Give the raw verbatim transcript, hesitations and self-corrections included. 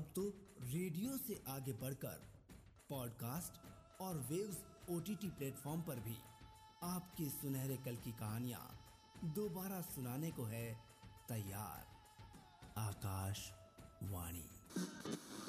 अब तो रेडियो से आगे बढ़कर पॉडकास्ट और वेव्स ओटीटी प्लेटफॉर्म पर भी आपके सुनहरे कल की कहानियां दोबारा सुनाने को है तैयार। आकाशवाणी।